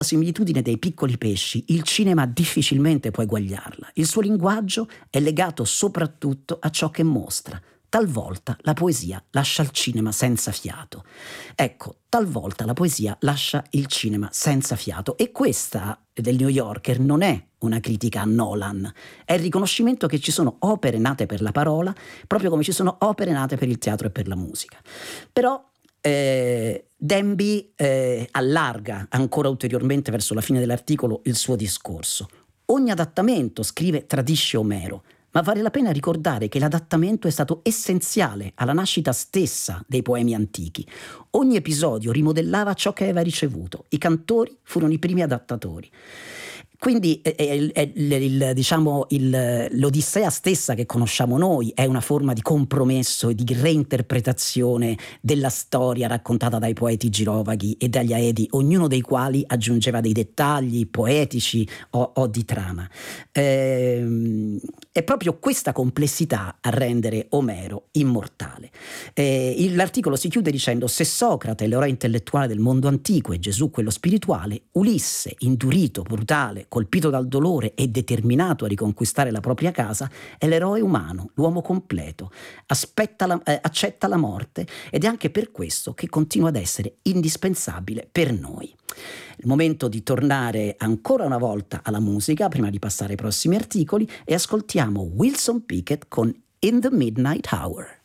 similitudine dei piccoli pesci, il cinema difficilmente può eguagliarla. Il suo linguaggio è legato soprattutto a ciò che mostra. Talvolta la poesia lascia il cinema senza fiato. Ecco, talvolta la poesia lascia il cinema senza fiato, e questa del New Yorker non è una critica a Nolan, è il riconoscimento che ci sono opere nate per la parola, proprio come ci sono opere nate per il teatro e per la musica. Però Demby allarga ancora ulteriormente verso la fine dell'articolo il suo discorso. Ogni adattamento, scrive, tradisce Omero, ma vale la pena ricordare che l'adattamento è stato essenziale alla nascita stessa dei poemi antichi. Ogni episodio rimodellava ciò che aveva ricevuto. I cantori furono i primi adattatori. Quindi l'Odissea stessa che conosciamo noi è una forma di compromesso e di reinterpretazione della storia raccontata dai poeti girovaghi e dagli Aedi, ognuno dei quali aggiungeva dei dettagli poetici o di trama. È proprio questa complessità a rendere Omero immortale. L'articolo si chiude dicendo: se Socrate è l'eroe intellettuale del mondo antico e Gesù quello spirituale, Ulisse, indurito, brutale, colpito dal dolore e determinato a riconquistare la propria casa, è l'eroe umano, l'uomo completo, accetta la morte, ed è anche per questo che continua ad essere indispensabile per noi. Il momento di tornare ancora una volta alla musica prima di passare ai prossimi articoli, e ascoltiamo Wilson Pickett con In the Midnight Hour.